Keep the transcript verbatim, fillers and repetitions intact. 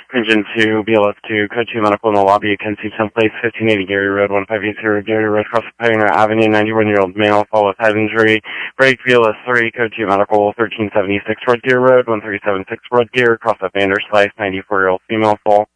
Engine two, B L S two, Code two Medical in the lobby at Kensington Place, fifteen eighty Gary Road, one five eight zero Gary Road, across Pioneer Avenue, ninety-one-year-old male, fall with head injury. Break B L S three, Code two Medical, thirteen seventy-six Red Deer Road, one three seven six Red Deer, across at Vanderslice, ninety-four-year-old female, fall.